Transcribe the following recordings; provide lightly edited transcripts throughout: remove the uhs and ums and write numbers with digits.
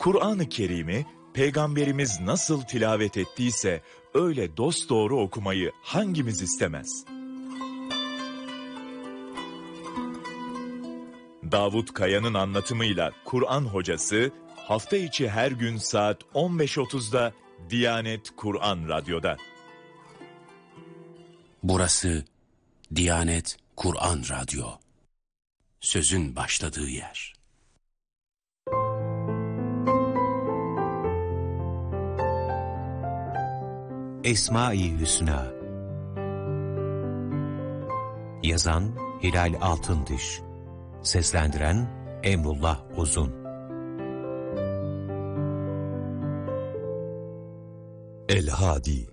Kur'an-ı Kerim'i Peygamberimiz nasıl tilavet ettiyse öyle dosdoğru okumayı hangimiz istemez? Davut Kaya'nın anlatımıyla Kur'an Hocası hafta içi her gün saat 15.30'da Diyanet Kur'an Radyo'da. Burası Diyanet Kur'an Radyo. Sözün başladığı yer. Esma-i Hüsna. Yazan Hilal Altındiş. Seslendiren Emrullah Uzun. El-Hadi.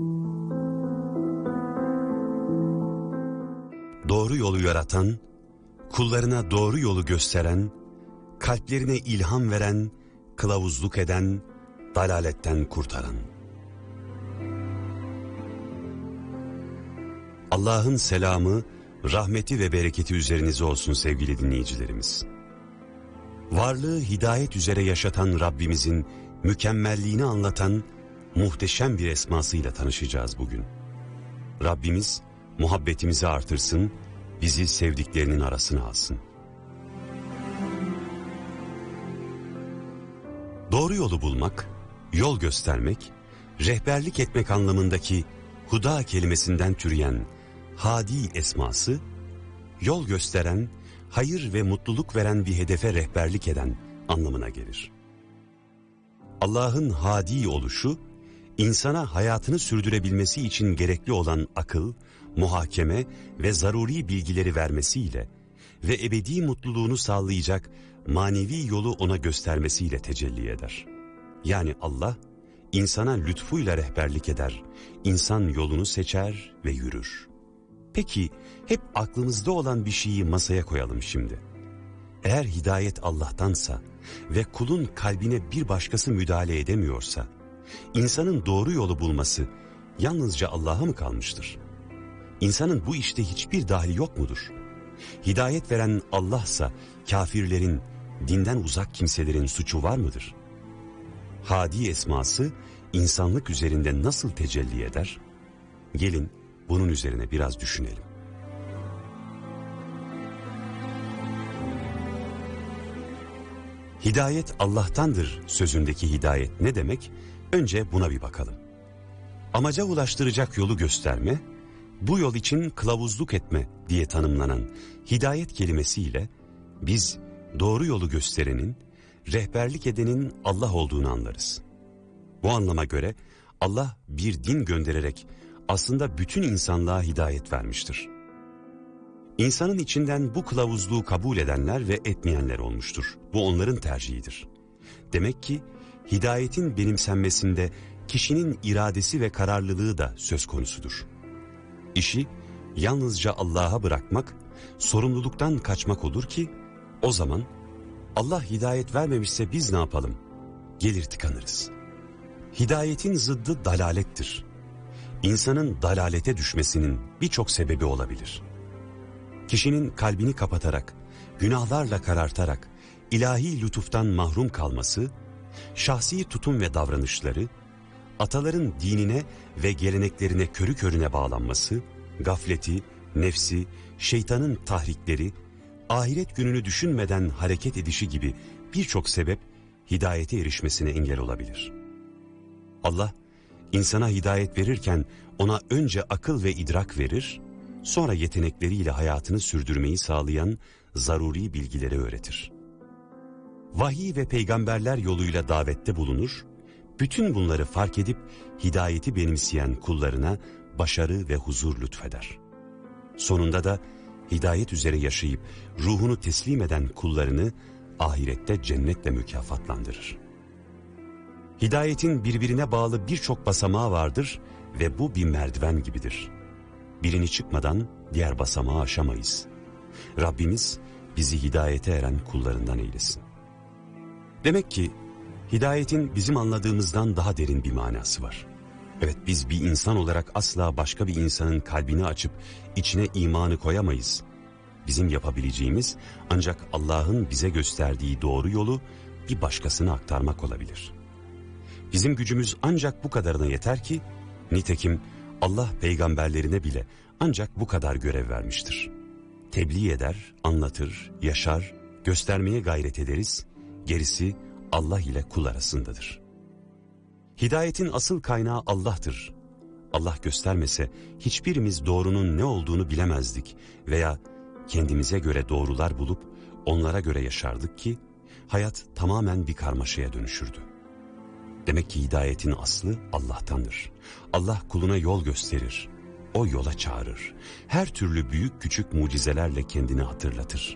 Doğru yolu yaratan, kullarına doğru yolu gösteren, kalplerine ilham veren, kılavuzluk eden, dalaletten kurtaran. Allah'ın selamı, rahmeti ve bereketi üzerinize olsun sevgili dinleyicilerimiz. Varlığı hidayet üzere yaşatan Rabbimizin mükemmelliğini anlatan muhteşem bir esmasıyla tanışacağız bugün. Rabbimiz muhabbetimizi artırsın, bizi sevdiklerinin arasına alsın. Doğru yolu bulmak, yol göstermek, rehberlik etmek anlamındaki huda kelimesinden türeyen hadi esması, yol gösteren, hayır ve mutluluk veren bir hedefe rehberlik eden anlamına gelir. Allah'ın hadi oluşu, insana hayatını sürdürebilmesi için gerekli olan akıl, muhakeme ve zaruri bilgileri vermesiyle ve ebedi mutluluğunu sağlayacak manevi yolu ona göstermesiyle tecelli eder. Yani Allah, insana lütfuyla rehberlik eder, insan yolunu seçer ve yürür. Peki, hep aklımızda olan bir şeyi masaya koyalım şimdi. Eğer hidayet Allah'tansa ve kulun kalbine bir başkası müdahale edemiyorsa, insanın doğru yolu bulması yalnızca Allah'a mı kalmıştır? İnsanın bu işte hiçbir dahli yok mudur? Hidayet veren Allah'sa kafirlerin, dinden uzak kimselerin suçu var mıdır? Hadi esması insanlık üzerinde nasıl tecelli eder? Gelin bunun üzerine biraz düşünelim. Hidayet Allah'tandır sözündeki hidayet ne demek? Önce buna bir bakalım. Amaca ulaştıracak yolu gösterme, bu yol için kılavuzluk etme diye tanımlanan hidayet kelimesiyle biz doğru yolu gösterenin, rehberlik edenin Allah olduğunu anlarız. Bu anlama göre Allah bir din göndererek aslında bütün insanlığa hidayet vermiştir. İnsanın içinden bu kılavuzluğu kabul edenler ve etmeyenler olmuştur. Bu onların tercihidir. Demek ki hidayetin benimsenmesinde kişinin iradesi ve kararlılığı da söz konusudur. İşi yalnızca Allah'a bırakmak, sorumluluktan kaçmak olur ki o zaman Allah hidayet vermemişse biz ne yapalım? Gelir tıkanırız. Hidayetin zıddı dalalettir. İnsanın dalalete düşmesinin birçok sebebi olabilir. Kişinin kalbini kapatarak, günahlarla karartarak, ilahi lütuftan mahrum kalması, şahsi tutum ve davranışları, ataların dinine ve geleneklerine körü körüne bağlanması, gafleti, nefsi, şeytanın tahrikleri, ahiret gününü düşünmeden hareket edişi gibi birçok sebep hidayete erişmesine engel olabilir. Allah, insana hidayet verirken ona önce akıl ve idrak verir, sonra yetenekleriyle hayatını sürdürmeyi sağlayan zaruri bilgileri öğretir. Vahiy ve peygamberler yoluyla davette bulunur, bütün bunları fark edip hidayeti benimseyen kullarına başarı ve huzur lütfeder. Sonunda da hidayet üzere yaşayıp ruhunu teslim eden kullarını ahirette cennetle mükafatlandırır. Hidayetin birbirine bağlı birçok basamağı vardır ve bu bir merdiven gibidir. Birini çıkmadan diğer basamağı aşamayız. Rabbimiz bizi hidayete eren kullarından eylesin. Demek ki hidayetin bizim anladığımızdan daha derin bir manası var. Evet, biz bir insan olarak asla başka bir insanın kalbini açıp içine imanı koyamayız. Bizim yapabileceğimiz ancak Allah'ın bize gösterdiği doğru yolu bir başkasına aktarmak olabilir. Bizim gücümüz ancak bu kadarına yeter ki, nitekim Allah peygamberlerine bile ancak bu kadar görev vermiştir. Tebliğ eder, anlatır, yaşar, göstermeye gayret ederiz, gerisi Allah ile kul arasındadır. Hidayetin asıl kaynağı Allah'tır. Allah göstermese hiçbirimiz doğrunun ne olduğunu bilemezdik veya kendimize göre doğrular bulup onlara göre yaşardık ki hayat tamamen bir karmaşaya dönüşürdü. Demek ki hidayetin aslı Allah'tandır. Allah kuluna yol gösterir, o yola çağırır. Her türlü büyük küçük mucizelerle kendini hatırlatır.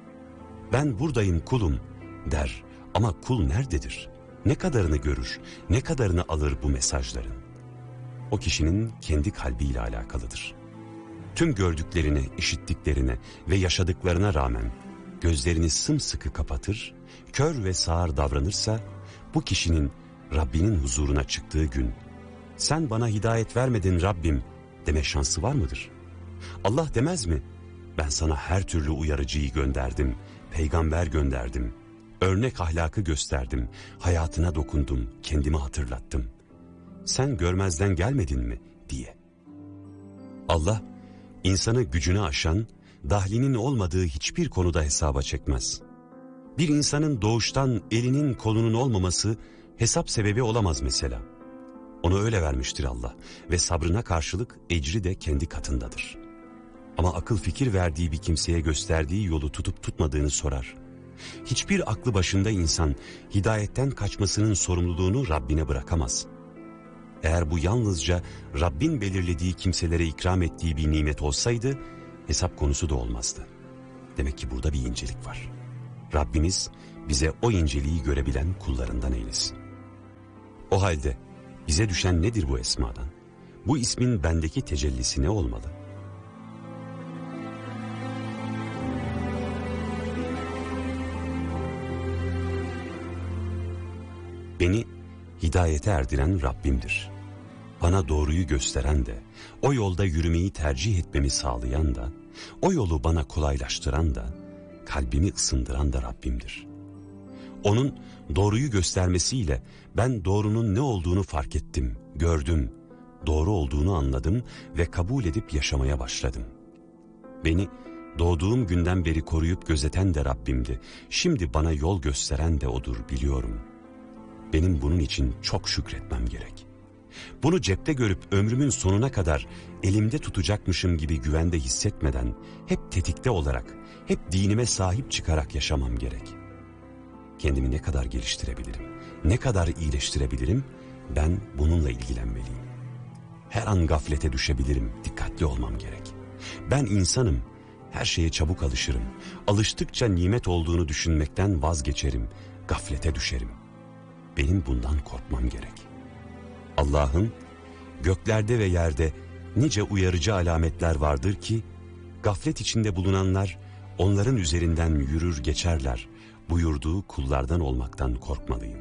Ben buradayım kulum der ama kul nerededir? Ne kadarını görür, ne kadarını alır bu mesajların? O kişinin kendi kalbiyle alakalıdır. Tüm gördüklerine, işittiklerine ve yaşadıklarına rağmen gözlerini sımsıkı kapatır, kör ve sağır davranırsa bu kişinin Rabbinin huzuruna çıktığı gün sen bana hidayet vermedin Rabbim deme şansı var mıdır? Allah demez mi? Ben sana her türlü uyarıcıyı gönderdim, peygamber gönderdim, örnek ahlakı gösterdim, hayatına dokundum, kendimi hatırlattım. Sen görmezden gelmedin mi diye. Allah insanı gücüne aşan, dahlinin olmadığı hiçbir konuda hesaba çekmez. Bir insanın doğuştan elinin kolunun olmaması hesap sebebi olamaz mesela. Onu öyle vermiştir Allah ve sabrına karşılık ecri de kendi katındadır. Ama akıl fikir verdiği bir kimseye gösterdiği yolu tutup tutmadığını sorar. Hiçbir aklı başında insan hidayetten kaçmasının sorumluluğunu Rabbine bırakamaz. Eğer bu yalnızca Rabbin belirlediği kimselere ikram ettiği bir nimet olsaydı hesap konusu da olmazdı. Demek ki burada bir incelik var. Rabbimiz bize o inceliği görebilen kullarından eylesin. O halde bize düşen nedir bu esmadan? Bu ismin bendeki tecellisi ne olmalı? Beni hidayete erdiren Rabbimdir. Bana doğruyu gösteren de, o yolda yürümeyi tercih etmemi sağlayan da, o yolu bana kolaylaştıran da, kalbimi ısındıran da Rabbimdir. Onun doğruyu göstermesiyle ben doğrunun ne olduğunu fark ettim, gördüm, doğru olduğunu anladım ve kabul edip yaşamaya başladım. Beni doğduğum günden beri koruyup gözeten de Rabbimdi. Şimdi bana yol gösteren de O'dur biliyorum. Benim bunun için çok şükretmem gerek. Bunu cepte görüp ömrümün sonuna kadar elimde tutacakmışım gibi güvende hissetmeden, hep tetikte olarak, hep dinime sahip çıkarak yaşamam gerek. Kendimi ne kadar geliştirebilirim, ne kadar iyileştirebilirim, ben bununla ilgilenmeliyim. Her an gaflete düşebilirim, dikkatli olmam gerek. Ben insanım, her şeye çabuk alışırım. Alıştıkça nimet olduğunu düşünmekten vazgeçerim, gaflete düşerim. Benim bundan korkmam gerek. Allah'ın göklerde ve yerde nice uyarıcı alametler vardır ki, gaflet içinde bulunanlar onların üzerinden yürür geçerler buyurduğu kullardan olmaktan korkmalıyım.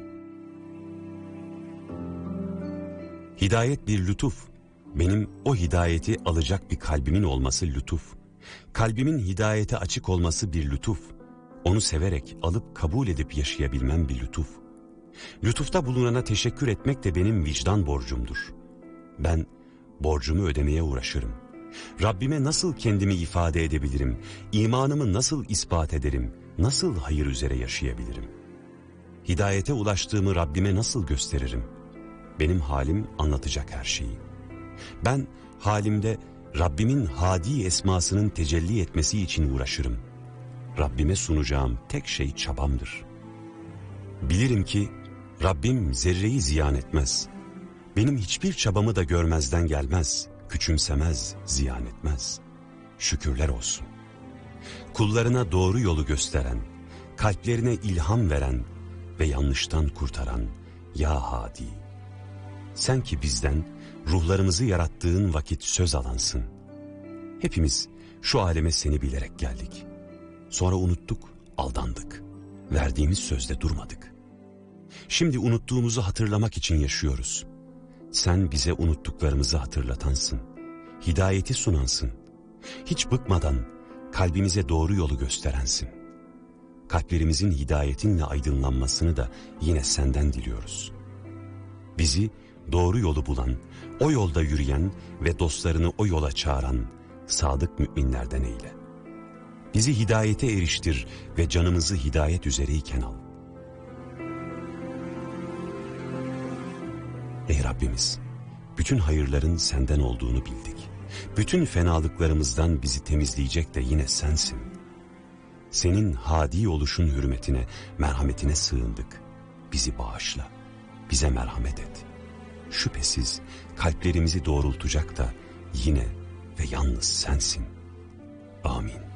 Hidayet bir lütuf. Benim o hidayeti alacak bir kalbimin olması lütuf. Kalbimin hidayete açık olması bir lütuf. Onu severek alıp kabul edip yaşayabilmem bir lütuf. Lütufta bulunana teşekkür etmek de benim vicdan borcumdur. Ben borcumu ödemeye uğraşırım. Rabbime nasıl kendimi ifade edebilirim? İmanımı nasıl ispat ederim? Nasıl hayır üzere yaşayabilirim? Hidayete ulaştığımı Rabbime nasıl gösteririm? Benim halim anlatacak her şeyi. Ben halimde Rabbimin hadi esmasının tecelli etmesi için uğraşırım. Rabbime sunacağım tek şey çabamdır. Bilirim ki Rabbim zerreyi ziyan etmez. Benim hiçbir çabamı da görmezden gelmez, küçümsemez, ziyan etmez. Şükürler olsun. Kullarına doğru yolu gösteren, kalplerine ilham veren ve yanlıştan kurtaran ya Hadi. Sen ki bizden ruhlarımızı yarattığın vakit söz alansın. Hepimiz şu aleme seni bilerek geldik. Sonra unuttuk, aldandık. Verdiğimiz sözde durmadık. Şimdi unuttuğumuzu hatırlamak için yaşıyoruz. Sen bize unuttuklarımızı hatırlatansın. Hidayeti sunansın. Hiç bıkmadan kalbimize doğru yolu gösterensin. kalplerimizin hidayetinle aydınlanmasını da yine senden diliyoruz. Bizi doğru yolu bulan, o yolda yürüyen ve dostlarını o yola çağıran sadık müminlerden eyle. Bizi hidayete eriştir ve canımızı hidayet üzereyken al. Ey Rabbimiz, bütün hayırların senden olduğunu bildik. Bütün fenalıklarımızdan bizi temizleyecek de yine sensin. Senin hadi oluşun hürmetine, merhametine sığındık. Bizi bağışla, bize merhamet et. Şüphesiz kalplerimizi doğrultacak da yine ve yalnız sensin. Amin.